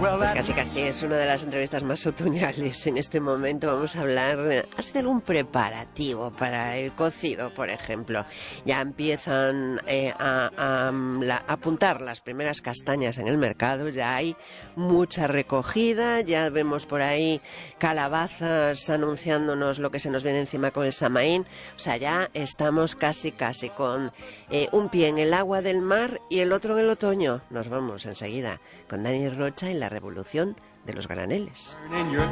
Pues casi casi es una de las entrevistas más otoñales en este momento. Vamos a hablar así de algún preparativo para el cocido, por ejemplo. Ya empiezan a apuntar las primeras castañas en el mercado, ya hay mucha recogida, ya vemos por ahí calabazas anunciándonos lo que se nos viene encima con el Samaín. O sea, ya estamos casi con un pie en el agua del mar y el otro en el otoño. Nos vamos enseguida con Dani Rocha y la revolución de los graneles.